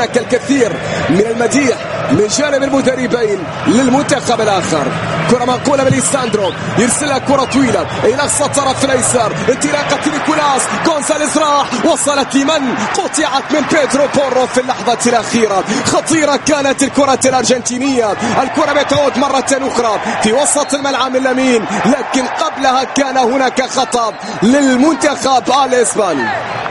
الكثير من المديح من جانب المدربين للمنتخب الآخر. كرة منقولة من ليساندرو، يرسلها كرة طويلة إلى أقصى الطرف الأيسر، انطلاقة نيكولاس غونزاليز راح، وصلت لمن؟ قطعت من بيدرو بورو في اللحظة الأخيرة. خطيرة كانت الكرة الأرجنتينية، الكرة بتعود مرة أخرى في وسط الملعب من لامين، لكن قبلها كان هناك خطأ للمنتخب الإسباني.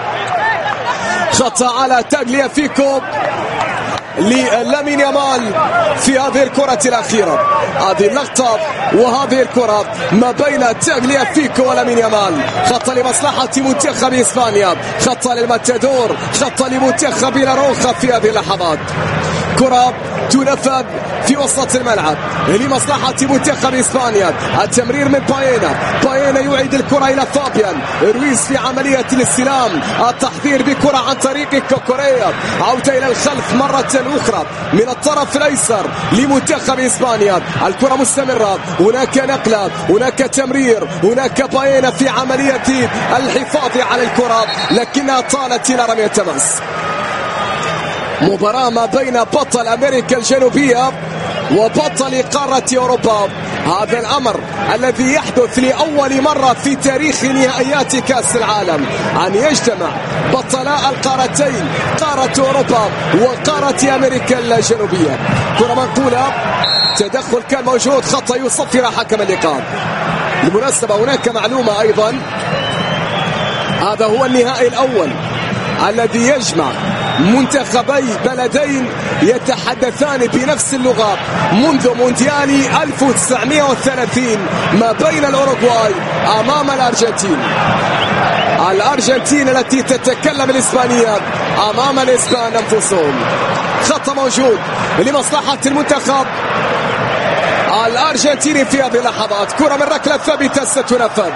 خطأ على تاغليافيكو لامين يامال في هذه الكرة الأخيرة. هذه اللقطة وهذه الكرة ما بين تاغليافيكو ولامين يامال، خطأ لمصلحة منتخب إسبانيا، خطأ للماتادور، خطأ لمنتخب لاروخا في هذه اللحظات. كرة تنفذ في وسط الملعب لمصلحة منتخب إسبانيا، التمرير من باينا يعيد الكرة إلى فابيان رويز في عملية الاستلام، التحضير بكرة عن طريق كوكوريا، عودة إلى الخلف مرة أخرى من الطرف الأيسر لمنتخب إسبانيا. الكرة مستمرة، هناك نقلة، هناك تمرير، هناك باينا في عملية الحفاظ على الكرة، لكنها طالت إلى رمية تماس. مباراة ما بين بطل أمريكا الجنوبية وبطل قارة أوروبا. هذا الأمر الذي يحدث لأول مرة في تاريخ نهائيات كأس العالم، أن يجتمع بطلاء القارتين، قارة أوروبا وقارة أمريكا الجنوبية. كرة منقولة، تدخل كان موجود، خطأ يصفر حكم اللقاء. بالمناسبة هناك معلومة أيضا، هذا هو النهائي الأول الذي يجمع منتخبي بلدين يتحدثان بنفس اللغة منذ مونديال 1930 ما بين الأوروغواي أمام الأرجنتين. الأرجنتين التي تتكلم الإسبانية أمام الإسبان أنفسهم. خط موجود لمصلحة المنتخب الأرجنتيني في هذه اللحظات. كرة من ركلة ثابتة ستنفذ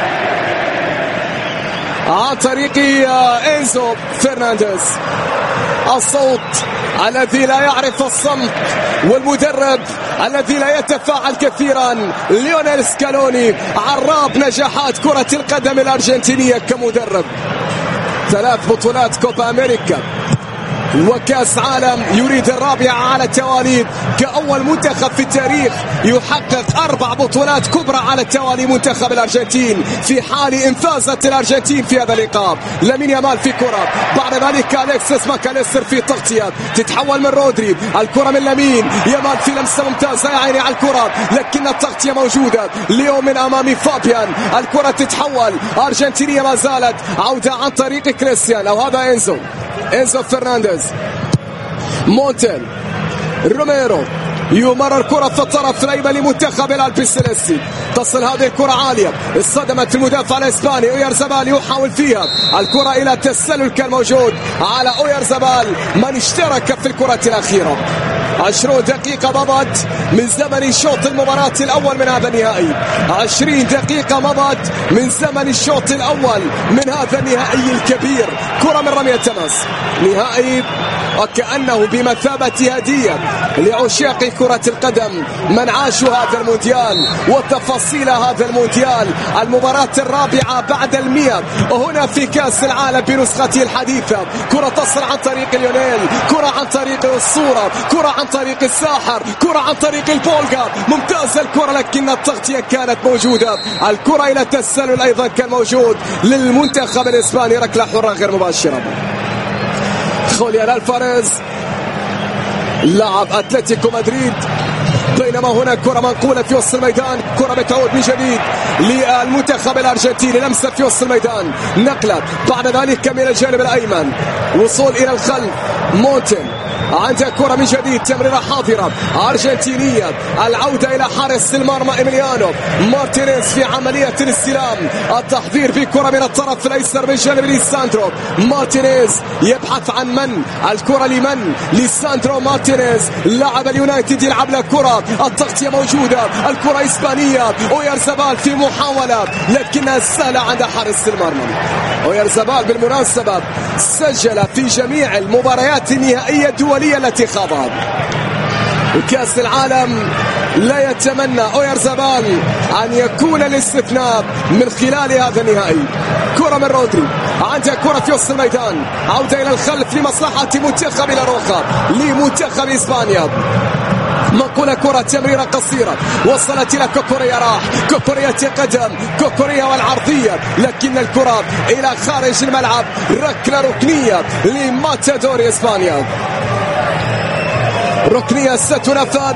عن طريق إنزو فرنانديز. الصوت الذي لا يعرف الصمت، والمدرب الذي لا يتفاعل كثيرا، ليونيل سكالوني، عراب نجاحات كرة القدم الأرجنتينية كمدرب. 3 بطولات كوبا أمريكا وكأس عالم، يريد الرابعة على التوالي كأول منتخب في التاريخ يحقق 4 بطولات كبرى على التوالي. منتخب الأرجنتين في حال إن فازت الأرجنتين في هذا اللقاء. لامين يامال في كرة، بعد ذلك أليكسيس ماكاليستر في تغطية، تتحول من رودري، الكرة من لامين يامال في لمسة ممتازة يا عيني على الكرة، لكن التغطية موجودة. ليو من أمام فابيان، الكرة تتحول أرجنتينية ما زالت، عودة عن طريق كريستيان، أو هذا إنزو فرنانديز. مونتل روميرو يمرر كرة في الطرف الأيمن لمنتخب الألبيسيليستي، تصل هذه الكرة عالية، اصطدمت في المدافع الإسباني أويارزابال، يحاول فيها الكرة إلى التسلل كان موجود على أويارزابال من اشترك في الكرة الأخيرة. 20 دقيقة مضت من زمن الشوط المباراة الأول من هذا النهائي. 20 دقيقة مضت من زمن الشوط الأول من هذا النهائي الكبير. كرة من رمية تماس، نهائي وكأنه بمثابة هدية لعشاق كرة القدم من عاشوا هذا المونديال وتفاصيل هذا المونديال. المباراة الرابعة بعد 100 هنا في كأس العالم بنسخته الحديثة. كرة تصل عن طريق ليونيل، كرة عن طريق الصورة، كرة عن طريق الساحر، كرة عن طريق البولغا، ممتازة الكرة لكن التغطية كانت موجودة. الكرة إلى التسلل أيضا كان موجود للمنتخب الإسباني، ركلة حرة غير مباشرة. خوليان الفاريز لاعب أتلتيكو مدريد، بينما هنا كرة منقولة في وسط الميدان، كرة بتعود من جديد للمنتخب الأرجنتيني، لمسة في وسط الميدان، نقلة بعد ذلك من الجانب الأيمن، وصول إلى الخلف. مونتن عنده كرة من جديد، تمريرة حاضرة أرجنتينية، العودة إلى حارس المرمى إيميليانو مارتينيز في عملية الاستلام، التحضير بكرة من الطرف الأيسر من جانب ليساندرو مارتينيز، يبحث عن من؟ الكرة لمن؟ ليساندرو مارتينيز لاعب اليونايتد، يلعب له كرة، التغطية موجودة، الكرة إسبانية، أويارزابال في محاولة لكنها سهلة عند حارس المرمى. أويارزابال بالمناسبة سجل في جميع المباريات النهائية الدولية التي خاضها. وكأس العالم لا يتمنى أويارزابال أن يكون الاستثناء من خلال هذا النهائي. كرة من رودري عندها كرة في وسط الميدان، عودة إلى الخلف لمصلحة منتخب لاروخا، لمنتخب إسبانيا. منقولة كرة تمريرة قصيرة وصلت إلى كوكوريا، راح كوكوريا يتقدم، كوكوريا والعرضية، لكن الكرة إلى خارج الملعب. ركلة ركنية لماتادور إسبانيا، ركنية ستنفذ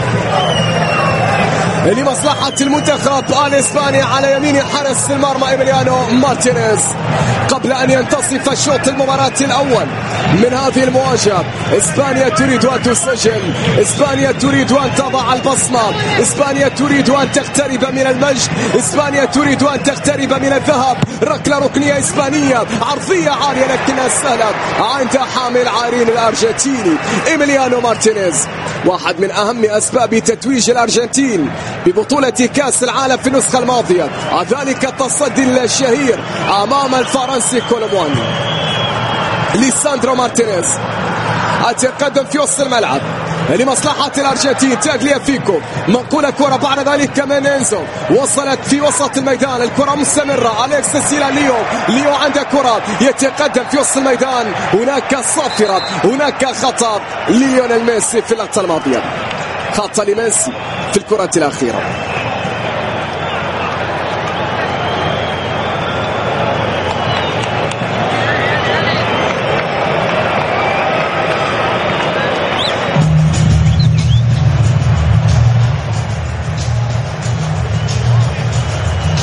لمصلحة المنتخب الإسباني على يمين حارس المرمى إيميليانو مارتينيز. قبل أن ينتصف الشوط المباراة الأول من هذه المواجهة، إسبانيا تريد أن تسجل، إسبانيا تريد أن تضع البصمة، إسبانيا تريد أن تقترب من المجد، إسبانيا تريد أن تقترب من الذهب. ركلة ركنية إسبانية، عرضية عالية لكنها سهلة عند حامل عارين الأرجنتيني إيميليانو مارتينيز. واحد من أهم أسباب تتويج الأرجنتين ببطولة كأس العالم في النسخة الماضية، ذلك التصدي الشهير أمام الفرنسي كولومواني. ليساندرو مارتينيز التقدم في وسط الملعب لمصلحة الأرجنتين، تاغليافيكو، منقولة كرة بعد ذلك من إنزو، وصلت في وسط الميدان، الكرة مستمرة، أليكسيس إلى ليو عنده كرة، يتقدم في وسط الميدان، هناك صافرة، هناك خطأ لليونيل ميسي في اللقطة الماضية، خطأ لميسي في الكرة الأخيرة.